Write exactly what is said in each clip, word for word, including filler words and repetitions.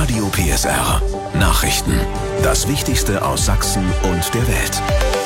Radio P S R. Nachrichten. Das Wichtigste aus Sachsen und der Welt.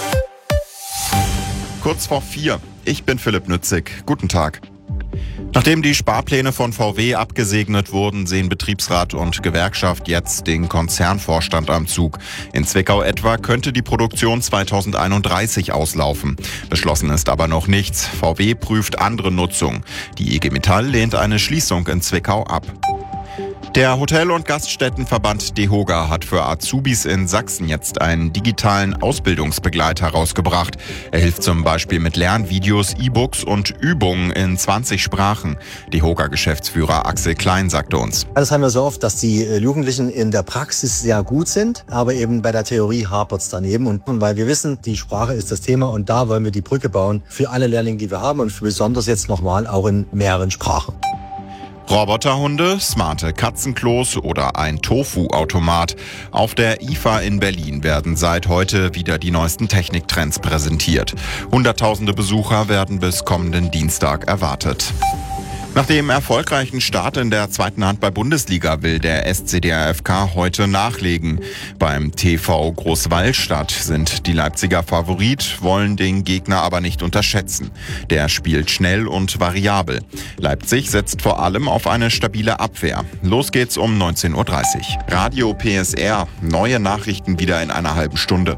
Kurz vor vier. Ich bin Philipp Nützig. Guten Tag. Nachdem die Sparpläne von V W abgesegnet wurden, sehen Betriebsrat und Gewerkschaft jetzt den Konzernvorstand am Zug. In Zwickau etwa könnte die Produktion zweitausendeinunddreißig auslaufen. Beschlossen ist aber noch nichts. V W prüft andere Nutzung. Die I G Metall lehnt eine Schließung in Zwickau ab. Der Hotel- und Gaststättenverband DEHOGA hat für Azubis in Sachsen jetzt einen digitalen Ausbildungsbegleiter rausgebracht. Er hilft zum Beispiel mit Lernvideos, E-Books und Übungen in zwanzig Sprachen. DEHOGA-Geschäftsführer Axel Klein sagte uns: Das haben wir so oft, dass die Jugendlichen in der Praxis sehr gut sind, aber eben bei der Theorie hapert es daneben. Und weil wir wissen, die Sprache ist das Thema und da wollen wir die Brücke bauen für alle Lehrlinge, die wir haben und für besonders jetzt nochmal auch in mehreren Sprachen. Roboterhunde, smarte Katzenklos oder ein Tofu-Automat. Auf der I F A in Berlin werden seit heute wieder die neuesten Techniktrends präsentiert. Hunderttausende Besucher werden bis kommenden Dienstag erwartet. Nach dem erfolgreichen Start in der zweiten Handball-Bundesliga will der S C D R F K heute nachlegen. Beim T V Großwallstadt sind die Leipziger Favorit, wollen den Gegner aber nicht unterschätzen. Der spielt schnell und variabel. Leipzig setzt vor allem auf eine stabile Abwehr. Los geht's um neunzehn Uhr dreißig. Radio P S R, neue Nachrichten wieder in einer halben Stunde.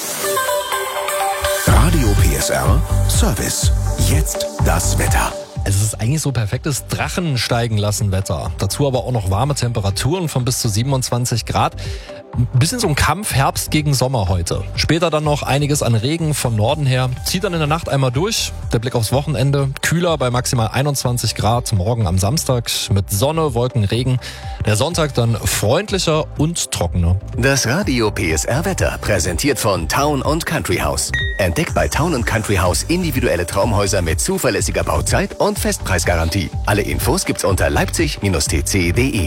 Radio P S R Service. Jetzt das Wetter. Es ist eigentlich so perfektes Drachen steigen lassen Wetter. Dazu aber auch noch warme Temperaturen von bis zu siebenundzwanzig Grad. Ein bisschen so ein Kampf Herbst gegen Sommer heute. Später dann noch einiges an Regen von Norden her. Zieht dann in der Nacht einmal durch. Der Blick aufs Wochenende. Kühler bei maximal einundzwanzig Grad. Morgen am Samstag mit Sonne, Wolken, Regen. Der Sonntag dann freundlicher und trockener. Das Radio P S R Wetter präsentiert von Town und Country House. Entdeckt bei Town und Country House individuelle Traumhäuser mit zuverlässiger Bauzeit und Festpreisgarantie. Alle Infos gibt's unter leipzig Bindestrich t c punkt d e.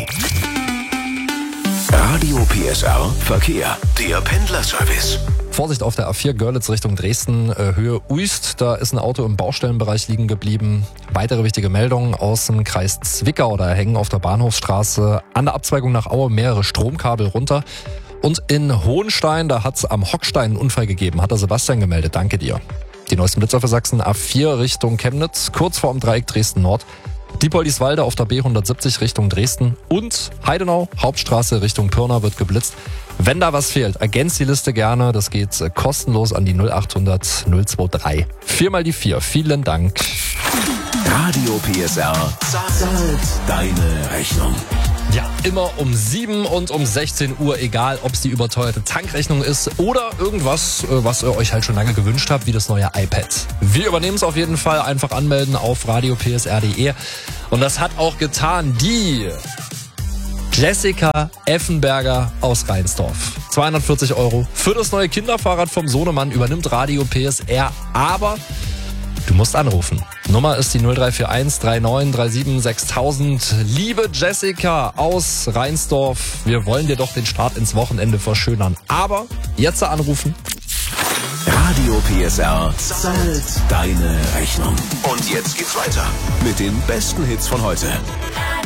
Radio P S R Verkehr. Der Pendlerservice. Vorsicht auf der A vier Görlitz Richtung Dresden, äh, Höhe Uist. Da ist ein Auto im Baustellenbereich liegen geblieben. Weitere wichtige Meldungen aus dem Kreis Zwickau. Da hängen auf der Bahnhofsstraße an der Abzweigung nach Aue mehrere Stromkabel runter. Und in Hohenstein, da hat es am Hockstein einen Unfall gegeben. Hat der Sebastian gemeldet. Danke dir. Die neuesten Blitzer für Sachsen. A vier Richtung Chemnitz, kurz vor dem Dreieck Dresden Nord. Diepoldiswalde auf der B hundertsiebzig Richtung Dresden und Heidenau, Hauptstraße Richtung Pirna wird geblitzt. Wenn da was fehlt, ergänzt die Liste gerne. Das geht kostenlos an die null achthundert null drei drei. Viermal die vier. Vielen Dank. Radio P S R zahlt deine Rechnung. Ja, immer um sieben und um sechzehn Uhr, egal ob es die überteuerte Tankrechnung ist oder irgendwas, was ihr euch halt schon lange gewünscht habt, wie das neue iPad. Wir übernehmen es auf jeden Fall. Einfach anmelden auf radio p s r punkt d e. Und das hat auch getan die Jessica Effenberger aus Rheinsdorf. zweihundertvierzig Euro für das neue Kinderfahrrad vom Sohnemann übernimmt Radio P S R, aber du musst anrufen. Nummer ist die null drei vier eins drei neun drei sieben sechstausend. Liebe Jessica aus Rheinsdorf, wir wollen dir doch den Start ins Wochenende verschönern. Aber jetzt anrufen. Radio P S R zahlt deine Rechnung. Und jetzt geht's weiter mit den besten Hits von heute.